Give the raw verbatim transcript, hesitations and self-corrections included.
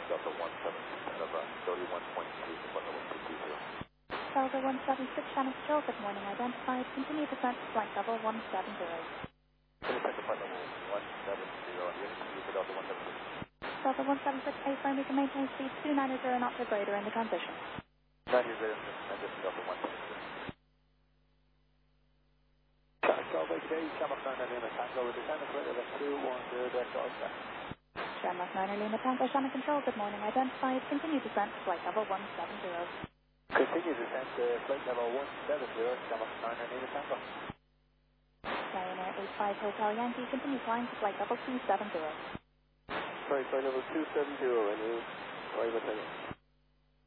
Delta one seven six out of uh, thirty-one point three, flight level two two zero. Delta one seven six, Shannon Control, good morning. Identified, continue descent to flight level one seven zero. Descent to flight level one seven zero, and you're going to for Delta one seven six. Delta one seven six, affirm you can maintain speed two nine zero knots or greater in the transition. ninety zero, transition Delta one seven six. Delta today, Shamrock nine nine Lima Tango, with descent to flight level two one zero, direct to Oscar. Shamrock nine Lima Tango, Shannon Control, good morning. Identified, continue descent to flight level one seven zero. Continue descent to flight level one seven zero, Shamrock nine nine Lima Tango. Ryanair eight five Hotel Yankee, continue flying to flight level two seven zero. Sorry, flight level two seven zero, and you, sorry about that.